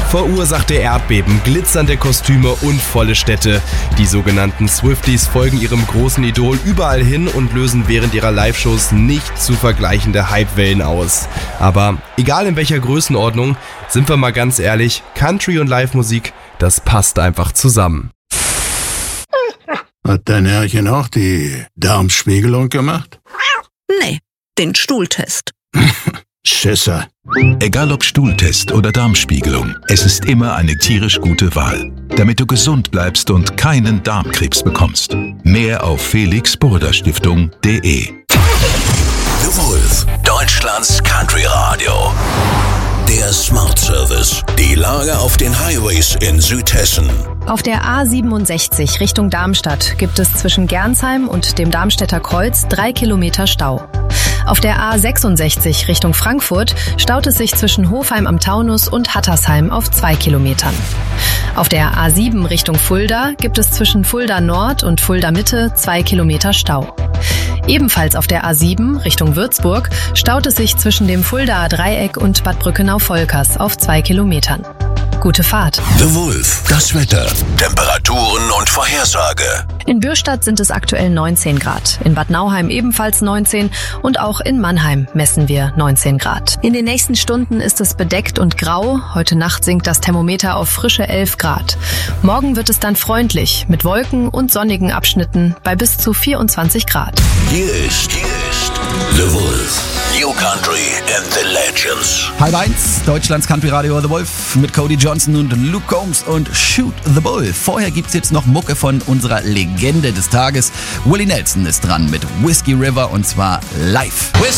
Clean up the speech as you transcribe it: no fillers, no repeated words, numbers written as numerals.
Verursachte Erdbeben, glitzernde Kostüme und volle Städte. Die sogenannten Swifties folgen ihrem großen Idol überall hin und lösen während ihrer Live-Shows nicht zu vergleichende Hypewellen aus. Aber egal in welcher Größenordnung, sind wir mal ganz ehrlich, Country und Live-Musik, das passt einfach zusammen. Hat dein Herrchen auch die Darmspiegelung gemacht? Nee, den Stuhltest. Schisser. Egal ob Stuhltest oder Darmspiegelung, es ist immer eine tierisch gute Wahl, damit du gesund bleibst und keinen Darmkrebs bekommst. Mehr auf felixburda-stiftung.de. The Wolf, Deutschlands Country Radio. Der Smart Service. Die Lage auf den Highways in Südhessen. Auf der A67 Richtung Darmstadt gibt es zwischen Gernsheim und dem Darmstädter Kreuz 3 Kilometer Stau. Auf der A66 Richtung Frankfurt staut es sich zwischen Hofheim am Taunus und Hattersheim auf 2 Kilometern. Auf der A7 Richtung Fulda gibt es zwischen Fulda Nord und Fulda Mitte 2 Kilometer Stau. Ebenfalls auf der A7 Richtung Würzburg staut es sich zwischen dem Fuldaer Dreieck und Bad Brückenau-Volkers auf 2 Kilometern. Gute Fahrt. The Wolf, das Wetter, Temperaturen und Vorhersage. In Bürstadt sind es aktuell 19 Grad, in Bad Nauheim ebenfalls 19 und auch in Mannheim messen wir 19 Grad. In den nächsten Stunden ist es bedeckt und grau, heute Nacht sinkt das Thermometer auf frische 11 Grad. Morgen wird es dann freundlich, mit Wolken und sonnigen Abschnitten bei bis zu 24 Grad. Hier ist The Wolf, New Country and the Legends. 12:30, Deutschlands Country Radio The Wolf mit Cody Johnson und Luke Combs und Shoot the Bull. Vorher gibt's jetzt noch Mucke von unserer Legende des Tages. Willie Nelson ist dran mit Whiskey River und zwar live.